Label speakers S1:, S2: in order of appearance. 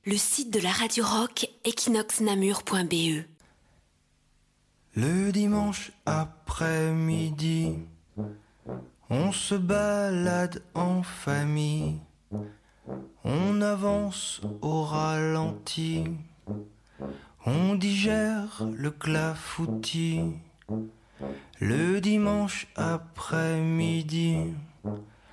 S1: le site de la radio rock equinoxnamur.be.
S2: Le dimanche après-midi, on se balade en famille, on avance au ralenti, on digère le clafoutis. Le dimanche après-midi,